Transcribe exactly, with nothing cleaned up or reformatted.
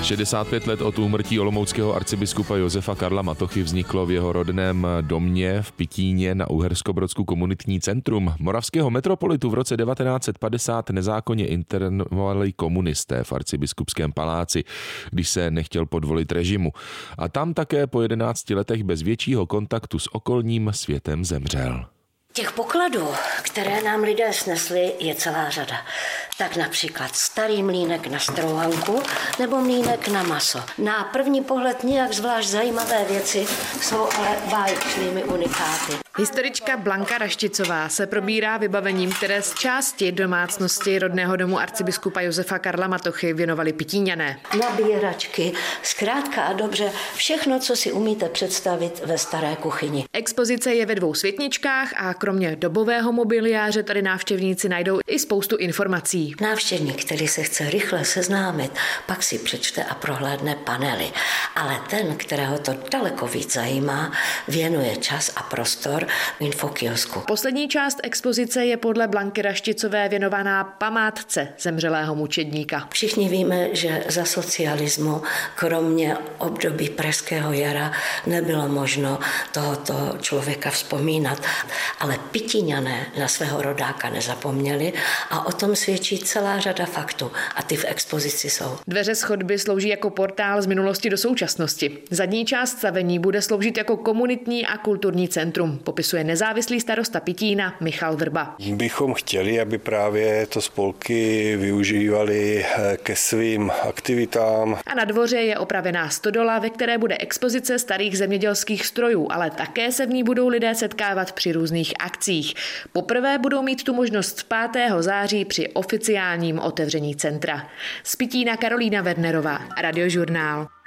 šedesát pět let od úmrtí olomouckého arcibiskupa Josefa Karla Matochy vzniklo v jeho rodném domě v Pitíně na Uherskobrodsku komunitní centrum. Moravského metropolitu v roce devatenáct set padesát nezákonně internovali komunisté v arcibiskupském paláci, když se nechtěl podvolit režimu. A tam také po jedenácti letech bez většího kontaktu s okolním světem zemřel. Těch pokladů, které nám lidé snesli, je celá řada. Tak například starý mlýnek na strouhanku nebo mlýnek na maso. Na první pohled nijak zvlášť zajímavé věci jsou ale báječnými unikáty. Historička Blanka Rašticová se probírá vybavením, které z části domácnosti rodného domu arcibiskupa Josefa Karla Matochy věnovali Pitíňané. Nabíračky, zkrátka a dobře, všechno, co si umíte představit ve staré kuchyni. Expozice je ve dvou světničkách a kromě dobového mobiliáře tady návštěvníci najdou i spoustu informací. Návštěvník, který se chce rychle seznámit, pak si přečte a prohlédne panely. Ale ten, kterého to daleko víc zajímá, věnuje čas a prostor v infokiosku. Poslední část expozice je podle Blanky Rašticové věnovaná památce zemřelého mučedníka. Všichni víme, že za socialismu, kromě období Pražského jara, nebylo možno tohoto člověka vzpomínat. Ale Pitíňané na svého rodáka nezapomněli a o tom svědčí celá řada faktů a ty v expozici jsou. Dveře schodby slouží jako portál z minulosti do současnosti. Zadní část stavení bude sloužit jako komunitní a kulturní centrum, popisuje nezávislý starosta Pitína Michal Vrba. Bychom chtěli, aby právě to spolky využívali ke svým aktivitám. A na dvoře je opravená stodola, ve které bude expozice starých zemědělských strojů, ale také se v ní budou lidé setkávat při různých akcích. Poprvé budou mít tu možnost pátého září při oficiálním otevření centra. Z Pitína Karolína Wernerová, Radiožurnál.